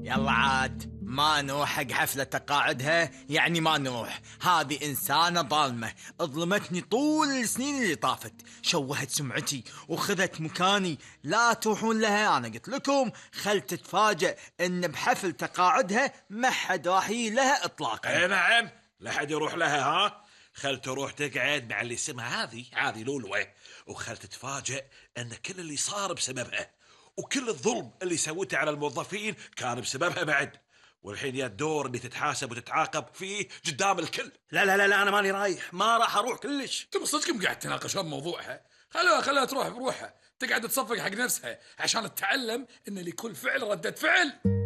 يلا عاد ما نروح حق حفلة تقاعدها، يعني ما نروح. هذه إنسانة ظالمة، ظلمتني طول السنين اللي طافت، شوهت سمعتي وخذت مكاني. لا تروحون لها، أنا قلت لكم خل تتفاجأ إن بحفل تقاعدها ما حد راح يجي لها إطلاقا. اي نعم، لا حد يروح لها. ها، خل تروح تقعد مع اللي اسمها هذه لولوة، وخل تتفاجأ ان كل اللي صار بسببها، وكل الظلم اللي سوته على الموظفين كان بسببها بعد. والحين يا الدور اللي تتحاسب وتتعاقب فيه قدام الكل. لا انا ماني رايح، ما راح اروح كلش. انتم صدقكم قاعد تناقشون موضوعها؟ خلوها تروح بروحها، تقعد تصفق حق نفسها عشان تتعلم ان لكل فعل ردة فعل.